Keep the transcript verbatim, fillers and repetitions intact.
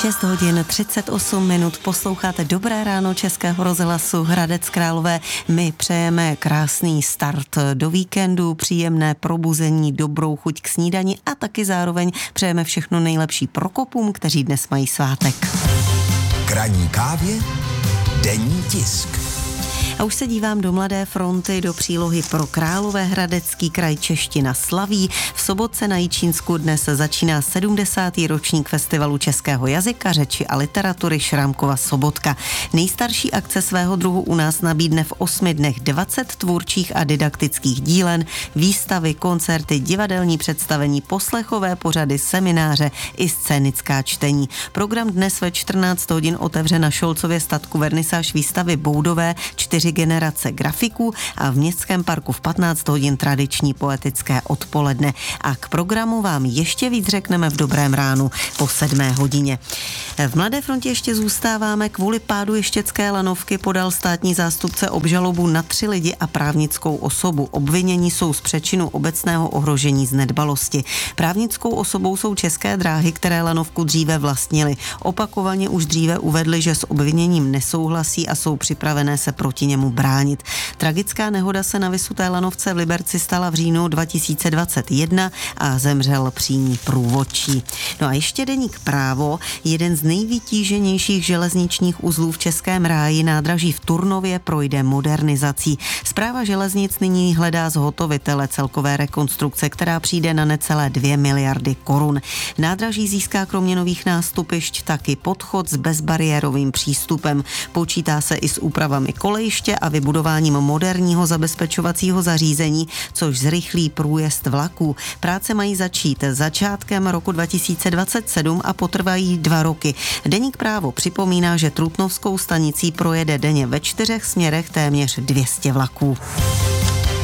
šest hodin třicet osm minut, posloucháte Dobré ráno Českého rozhlasu Hradec Králové. My přejeme krásný start do víkendu, příjemné probuzení, dobrou chuť k snídani a taky zároveň přejeme všechno nejlepší prokopům, kteří dnes mají svátek. K ranní kávě denní tisk. A už se dívám do Mladé fronty, do přílohy pro Královéhradecký kraj Čeština slaví. V Sobotce na Jičínsku dnes začíná sedmdesátý ročník Festivalu českého jazyka, řeči a literatury Šrámkova Sobotka. Nejstarší akce svého druhu u nás nabídne v osmi dnech dvacet tvůrčích a didaktických dílen, výstavy, koncerty, divadelní představení, poslechové pořady, semináře i scénická čtení. Program dnes ve čtrnáct hodin otevře na Šolcově statku vernisáž výstavy Boudové čtyři generace grafiků a v Městském parku v patnáct hodin tradiční poetické odpoledne. A k programu vám ještě víc řekneme v Dobrém ránu po sedmé hodině. V Mladé frontě ještě zůstáváme. Kvůli pádu ještěcké lanovky podal státní zástupce obžalobu na tři lidi a právnickou osobu. Obvinění jsou z přečinu obecného ohrožení z nedbalosti. Právnickou osobou jsou České dráhy, které lanovku dříve vlastnily. Opakovaně už dříve uvedli, že s obviněním nesouhlasí a jsou připravené se proti němu bránit. Tragická nehoda se na vysuté lanovce v Liberci stala v říjnu dva tisíce dvacet jedna a zemřel při ní průvodčí. No a ještě deník Právo, jeden z nejvytíženějších železničních uzlů v Českém ráji, nádraží v Turnově, projde modernizací. Správa železnic nyní hledá zhotovitele celkové rekonstrukce, která přijde na necelé dvě miliardy korun. Nádraží získá kromě nových nástupišť taky podchod s bezbariérovým přístupem. Počítá se i s úpravami kolejiště a vybudováním moderního zabezpečovacího zařízení, což zrychlí průjezd vlaků. Práce mají začít začátkem roku dva tisíce dvacet sedm a potrvají dva roky. Deník Právo připomíná, že Trutnovskou stanicí projede denně ve čtyřech směrech téměř dvě stě vlaků.